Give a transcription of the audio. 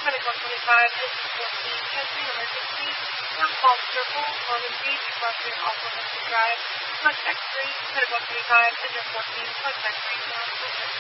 Medic 125, this is 14, testing emergency, from Palm Circle, Norman Beach, crossing off of Drive, contact 3, Medic 125, engine 14, contact 3,